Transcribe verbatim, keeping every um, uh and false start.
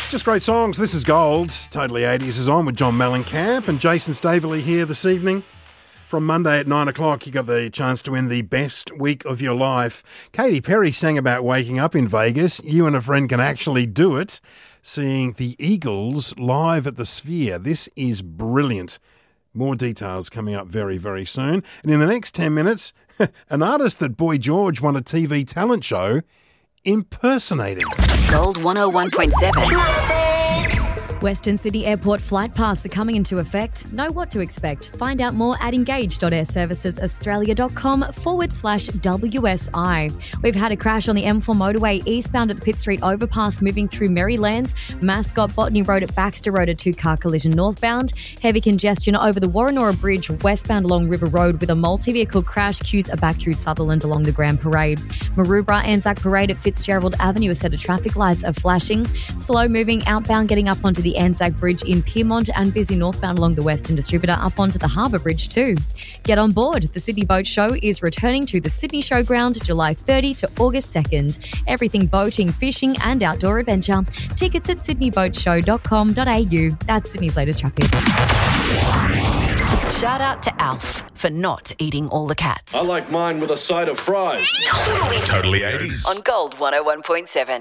Just great songs. This is Gold. Totally eighties is on with John Mellencamp and Jason Staveley here this evening. From Monday at nine o'clock, you got the chance to win the best week of your life. Katy Perry sang about waking up in Vegas. You and a friend can actually do it, seeing the Eagles live at the Sphere. This is brilliant. More details coming up very, very soon. And in the next ten minutes, an artist that Boy George won a T V talent show impersonating. Gold one oh one point seven. Western Sydney Airport flight paths are coming into effect. Know what to expect. Find out more at engage.airservicesaustralia.com forward slash WSI. We've had a crash on the M four motorway eastbound at the Pitt Street overpass moving through Marylands. Mascot Botany Road at Baxter Road, a two-car collision northbound. Heavy congestion over the Warrenora Bridge westbound along River Road with a multi-vehicle crash. Queues are back through Sutherland along the Grand Parade. Maroubra Anzac Parade at Fitzgerald Avenue, a set of traffic lights are flashing. Slow moving outbound getting up onto the Anzac Bridge in Pyrmont and busy northbound along the Western Distributor up onto the Harbour Bridge too. Get on board. The Sydney Boat Show is returning to the Sydney Showground July thirtieth to August second. Everything boating, fishing and outdoor adventure. Tickets at sydney boat show dot com dot a u. That's Sydney's latest traffic. Shout out to Alf for not eating all the cats. I like mine with a side of fries. Totally, Totally eighties. On Gold one oh one point seven.